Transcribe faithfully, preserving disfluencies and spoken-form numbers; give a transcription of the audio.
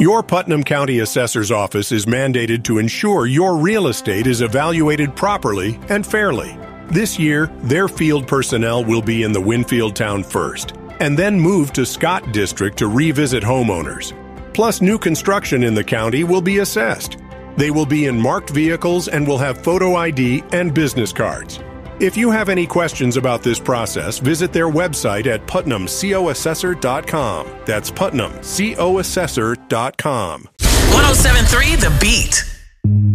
Your Putnam County Assessor's Office is mandated to ensure your real estate is evaluated properly and fairly. This year, their field personnel will be in the Winfield town first, and then move to Scott District to revisit homeowners. Plus, new construction in the county will be assessed. They will be in marked vehicles and will have photo I D and business cards. If you have any questions about this process, visit their website at putnam co assessor dot com. That's putnam co assessor dot com. one oh seven point three The Beat.